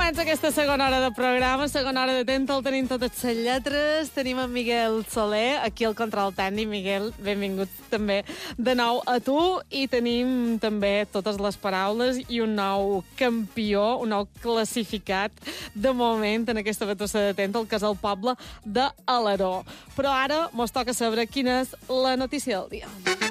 tornats a aquesta segona hora de programa, segona hora de temps, el tenim totes les lletres, tenim en Miguel Soler, aquí al control tècnic. Miguel, benvingut també de nou a tu, i tenim també totes les paraules i un nou campió, un nou classificat de moment en aquesta batussa de temps, el que és el poble d'Alaró. Però ara mos toca saber quina és la notícia del dia.